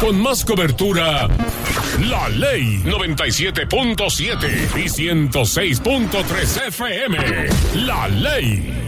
con más cobertura, La Ley 97.7 y 106.3 FM. La Ley.